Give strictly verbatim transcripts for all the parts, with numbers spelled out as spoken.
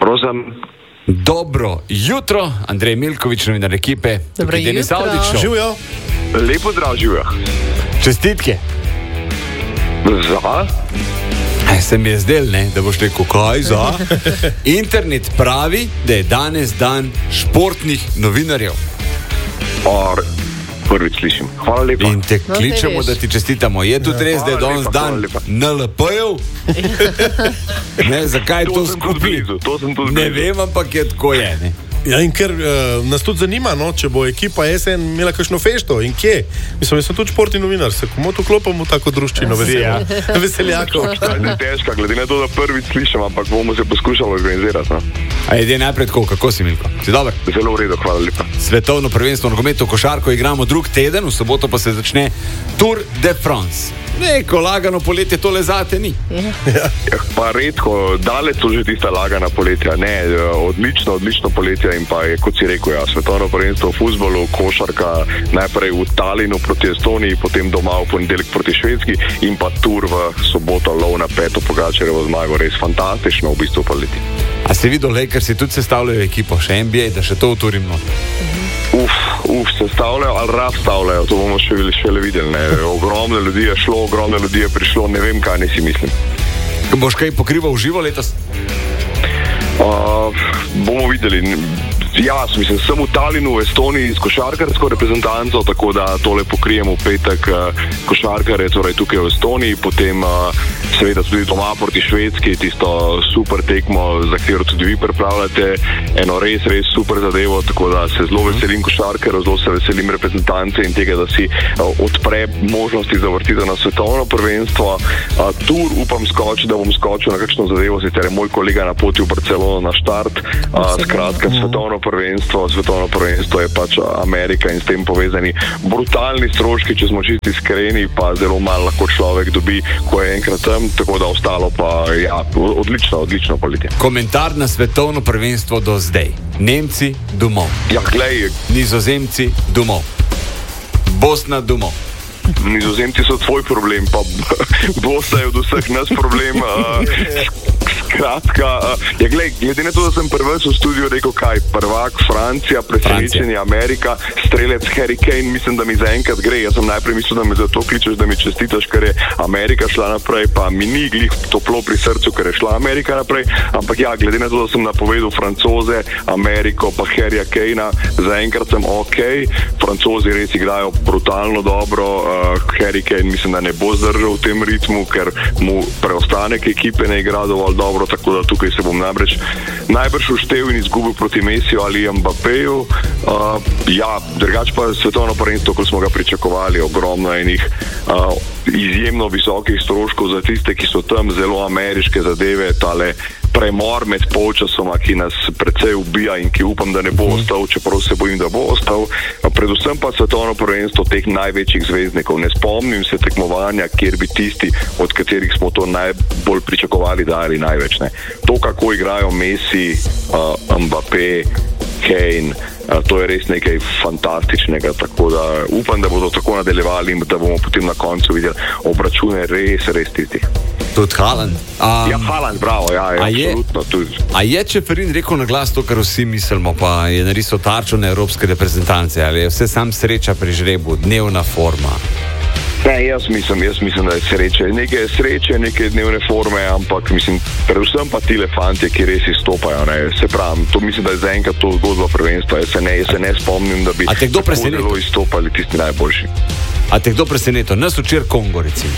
Prosim. Dobro jutro, Andrej Milković, novinar ekipe. Dobro jutro. Živijo. Lepo zdrav, živijo. Čestitke. Za? Aj, se mi je zdel, ne, da boš rekel, kaj za? Internet pravi, da je danes dan športnih novinarjev. Or, prvič slišim. Hvala lepa. In te No, kličemo, zdaj da ti čestitamo. Je tudi res, da je Hvala danes lepa, dan hvala lepa. N L P-jev? Ne, zakaj To to sem tudi skupaj? blizu, to sem tudi Ne blizu. vem, ampak je tako je, ne? Ja, in ker uh, nas tudi zanima, no, če bo ekipa S N imela kakšno fešto in kje. Mislim, jaz sem tudi športni novinar, se komu to klopamo tako druščino Ja. veseljakov. Ta je težka, glede na to, da prvič slišim, ampak bomo se poskušali organizirati. No? A je najprej tako, kako si, Milko? Si dober? Zelo v redu, hvala lepa. Svetovno prvenstvo v nogometu košarko igramo drug teden, v soboto pa se začne Tour de France. Neko lagano poletje tole zate ni. Ja, pa redko, daleč so že tista lagana poletja. Ne, odlično, odlično poletje in pa je, kot si rekel, ja, svetovno prvenstvo v fuzbolu, košarka, najprej v Talinu proti Estoniji, potem doma v ponedeljek proti Švedski in pa Tour v soboto, lov na peto Pogačarjevo zmago. Res fantastično v bistvu poletje. A si videl, Lakers si tudi sestavljajo ekipo, še N B A, da še to uturim not. Uf, uf, se stavljajo ali razstavljajo, to bomo še, še le videli. Ne. Ogromno ljudi je šlo, ogromno ljudi je prišlo, ne vem, kaj ne si mislim. Boš kaj pokrival živo letos? Uh, bomo videli. Ja, mislim, sem v Talinu, v Estoniji s košarkarsko reprezentanco, tako da tole pokrijemo v petek uh, košarkare, torej tukaj v Estoniji, potem uh, seveda tudi doma proti Švedski, tisto super tekmo, za katero tudi vi pripravljate, eno res, res super zadevo, tako da se zelo veselim košarkarjev, zelo se veselim reprezentance in tega, da si uh, odpre možnosti za vrtitev na svetovno prvenstvo. Uh, Tur upam skoči, da bom skočil na kakšno zadevo, sicer je moj kolega na poti v Barcelono na štart, uh, skratka svetovno prvenstvo, svetovno prvenstvo je pač Amerika in s tem povezani brutalni stroški, če smo čisti iskreni, pa zelo malo lahko človek dobi, ko je enkrat tam, tako da ostalo pa, ja, odlično, odlično poletje. Komentar na svetovno prvenstvo do zdaj. Nemci domov, Ja, glej, Nizozemci domov, Bosna domov. Nizozemci so tvoj problem, pa Bosna je od vseh nas problem. Uh, skratka, uh, ja, glej, glede na to, da sem prvič v studiu rekel, kaj, prvak Francija, presenečenje Amerika, strelec Harry Kane, mislim, da mi zaenkrat gre. Jaz sem najprej mislil, da me zato kličeš, da mi čestitaš, ker je Amerika šla naprej, pa mi ni glih toplo pri srcu, ker je šla Amerika naprej, ampak ja, glede na to, da sem napovedal Francoze, Ameriko, pa Harryja Kanea, zaenkrat sem ok, Francozi res igrajo brutalno dobro, uh, Harry Kane mislim, da ne bo zdržal v tem ritmu, ker mu preostanek ekipe ne igra dovolj dobro, tako da tukaj se bom najbrž, najbrž uštev in izgubil proti Messiju ali Mbappéju. Uh, ja, drugač pa svetovno prvenstvo, kot smo ga pričakovali, ogromno enih uh, izjemno visokih stroškov za tiste, ki so tam, zelo ameriške zadeve, tale premor med polčasoma, ki nas precej ubija in ki upam, da ne bo ostal, čeprav se bojim, da bo ostal. Predvsem pa svetovno prvenstvo teh največjih zvezdnikov. Ne spomnim se tekmovanja, kjer bi tisti, od katerih smo to najbolj pričakovali, dali največ. Ne. To, kako igrajo Messi, uh, Mbappé, Kane, uh, to je res nekaj fantastičnega, tako da upam, da bodo tako nadaljevali in da bomo potem na koncu videli obračune res, res tistih. Tudi Haaland. Um, Ja, Haaland, bravo, ja, ja a je- absolutno. Tudi. A je Čeferin rekel na glas to, kar vsi mislimo, pa je narisal tarčo na evropske reprezentance, ali je vse sam sreča pri žrebu, dnevna forma? Ne, jaz mislim, jaz mislim, da je sreče. Nekaj je sreče, nekaj dnevne forme, ampak mislim, predvsem pa tile fantje, ki res izstopajo. Ne. Se pravi, to mislim, da je zaenkrat to zgodba prvenstva. Jaz se ne, jaz se ne spomnim, da bi A te kdo tako preseneti? zelo izstopali tisti najboljši. A te kdo presenetil? Nas včeraj Kongo, recimo.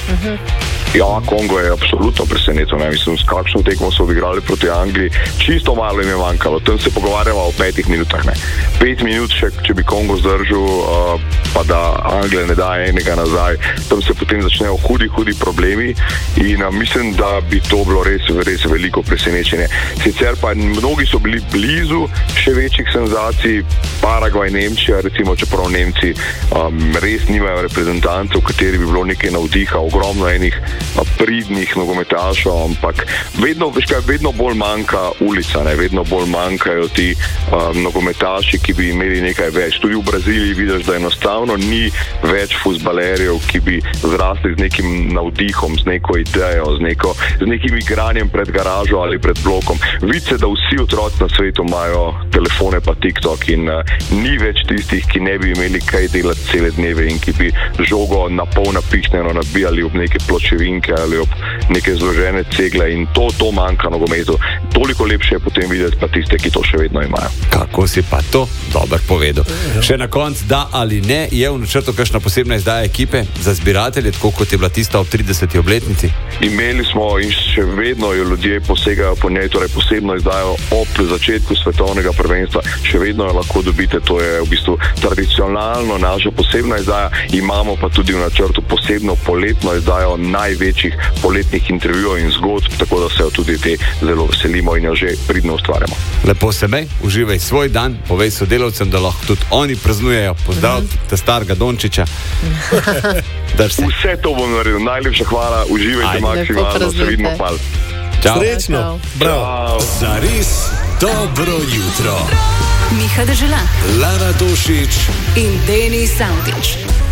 Ja, Kongo je absolutno presenetil. Ne. Mislim, s kakšno tekmo so odigrali proti Angliji, čisto malo jim je manjkalo. Tam se pogovarjamo o petih minutah. Ne. Pet minut, še, če bi Kongo zdržal, uh, pa da Anglija ne da enega nazaj, tam se potem začnejo hudi, hudi problemi in uh, mislim, da bi to bilo res, res veliko presenečenje. Sicer pa mnogi so bili blizu še večjih senzacij, Paragvaj, Nemčija, recimo, čeprav Nemci um, res nimajo reprezentacije reprezentance, v kateri bi bilo nekaj navdiha, ogromno enih pridnih nogometašov, ampak vedno, veš kaj, vedno bolj manjka ulica, ne? Vedno bolj manjkajo ti um, nogometaši, ki bi imeli nekaj več. Tudi v Braziliji vidiš, da enostavno ni več fuzbalerjev, ki bi zrasli z nekim navdihom, z neko idejo, z, neko, z nekim igranjem pred garažo ali pred blokom. Vidi se, da vsi otroci na svetu imajo telefone pa TikTok in uh, ni več tistih, ki ne bi imeli kaj delati cele dneve in ki bi žogo na pol napihnjeno nabijali ob neke pločevinke ali ob neke zložene cegle in to, to manjka nogometu. Toliko lepše je potem videti pa tiste, ki to še vedno imajo. Kako si pa to dober povedal. Ja. Še na koncu, da ali ne, je v načrtu kakšna posebna izdaja ekipe za zbiratelje, tako kot je bila tista ob trideseti obletnici? Imeli smo in še vedno jo ljudje posegajo po njej, torej posebno izdajo ob začetku svetovnega prvenstva. Še vedno jo lahko dobite, to je v bistvu tradicionalno naša posebna izdaja. Imamo pa tudi v načrtu posebno poletno izdajo največjih poletnih intervjujev in zgodb, tako da se jo tudi te zelo veselimo in jo že pridno ustvarjamo. Lepo se mej, uživaj svoj dan, povej sodelavcem, da lahko tudi oni praznujejo. Pozdrav mm-hmm. te starega Dončića. Vse to bom naredil. Najlepša hvala, uživajte Aj, maksimalno, se vidimo pal. Čau. Srečno. Bravo. Zares dobro jutro. Miha Dežela, Lara Tošić in Denis Savdić.